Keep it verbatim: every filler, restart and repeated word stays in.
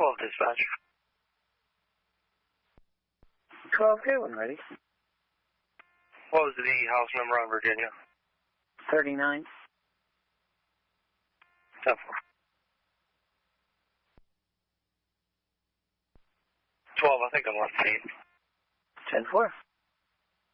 twelve dispatch. twelve, okay, when ready. What was the house number on Virginia? thirty-nine. ten four. twelve, I think I'm on eight. ten four.